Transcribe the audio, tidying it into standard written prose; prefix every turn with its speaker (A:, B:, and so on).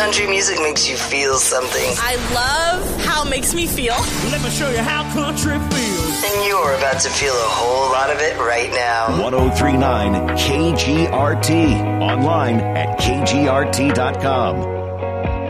A: country music makes you feel something.
B: I love how it makes me feel.
C: Let me show you how country feels.
A: And you're about to feel a whole lot of it right now.
D: 1039 KGRT. Online at kgrt.com.